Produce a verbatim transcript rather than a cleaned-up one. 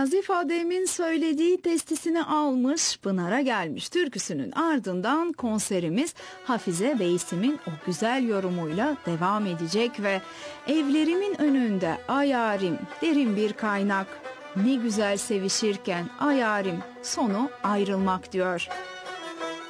Nazif Adem'in söylediği testisini almış, Pınar'a gelmiş türküsünün ardından konserimiz Hafize Beysim'in o güzel yorumuyla devam edecek ve evlerimin önünde ay yarim derin bir kaynak, ne güzel sevişirken ay yarim sonu ayrılmak diyor.